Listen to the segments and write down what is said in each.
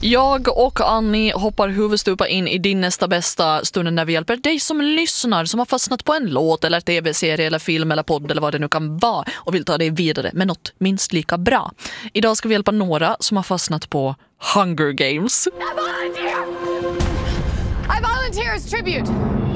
Jag och Annie hoppar huvudstupa in i din nästa bästa stunden när vi hjälper dig som lyssnar, som har fastnat på en låt eller tv-serie eller film eller podd eller vad det nu kan vara och vill ta dig vidare med något minst lika bra. Idag ska vi hjälpa några som har fastnat på Hunger Games. I volunteer as tribute.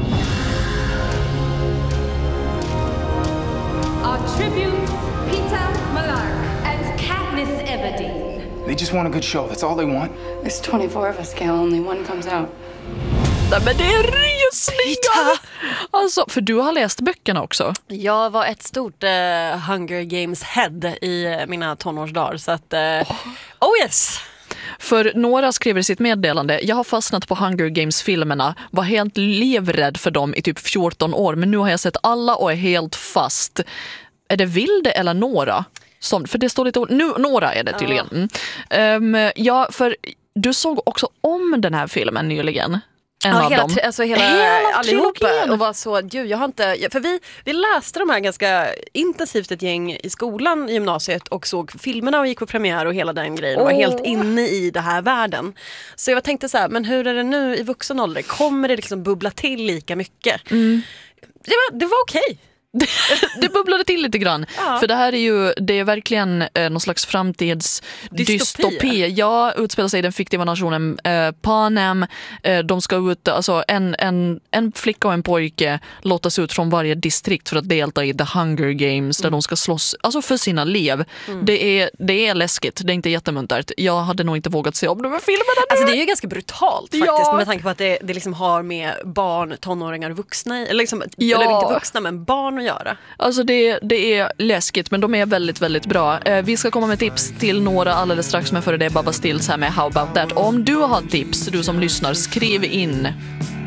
Our tributes, Peter Malark and Katniss Everdeen. They just want a good show. That's all they want. There's 24 of us, Gail. Only one comes out. Men det är rysningar! Alltså, för du har läst böckerna också. Jag var ett stort Hunger Games-head i mina tonårsdagar. Så att, oh yes! För några skriver i sitt meddelande: jag har fastnat på Hunger Games-filmerna, var helt livrädd för dem i typ 14 år, men nu har jag sett alla och är helt fast. Är det Vilde eller Nora? För det står lite nu, Nora är det tydligen. Ja, för du såg också om den här filmen nyligen. Hela allihopa och var så, jag har inte, för vi läste de här ganska intensivt ett gäng i skolan i gymnasiet och såg filmerna och gick på premiär och hela den grejen och var helt inne i det här världen. Så jag tänkte så här, men hur är det nu i vuxen ålder? Kommer det liksom bubbla till lika mycket? Det var okej. Det bubblade till lite grann. För det här är verkligen någon slags framtidsdystopi. Jag utspelar sig i den fiktiva nationen Panem. De ska ut, alltså en flicka och en pojke lottas ut från varje distrikt för att delta i The Hunger Games där de ska slåss alltså för sina liv. Det är läskigt, det är inte jättemuntert. Jag hade nog inte vågat se om de här filmerna. Alltså det är ju ganska brutalt faktiskt, med tanke på att det liksom har med barn, tonåringar och vuxna eller liksom, eller inte vuxna men barn att göra. Alltså det är läskigt, men de är väldigt, väldigt bra. Vi ska komma med tips till några alldeles strax, men före det Baba Stills här med How About That. Om du har tips, du som lyssnar, skriv in.